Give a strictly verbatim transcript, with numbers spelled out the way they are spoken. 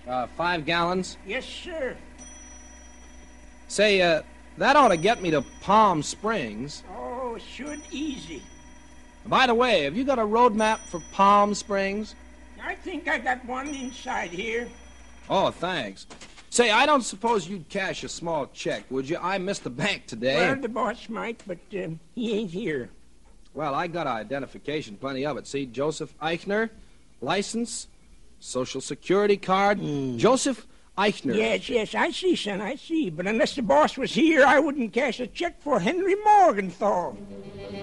Uh, five gallons? Yes, sir. Say, uh, that ought to get me to Palm Springs. Oh, should easy. By the way, have you got a road map for Palm Springs? I think I got one inside here. Oh, thanks. Say, I don't suppose you'd cash a small check, would you? I missed the bank today. Well, the boss might, but uh, he ain't here. Well, I got identification, plenty of it. See, Joseph Eichner, license, social security card. Mm. Joseph Eichner. Yes, yes, I see, son, I see. But unless the boss was here, I wouldn't cash a check for Henry Morgenthau.